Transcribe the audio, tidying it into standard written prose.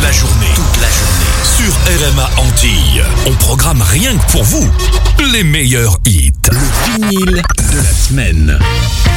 la journée. Sur RMA Antilles, on programme rien que pour vous les meilleurs hits. Le vinyle de la semaine.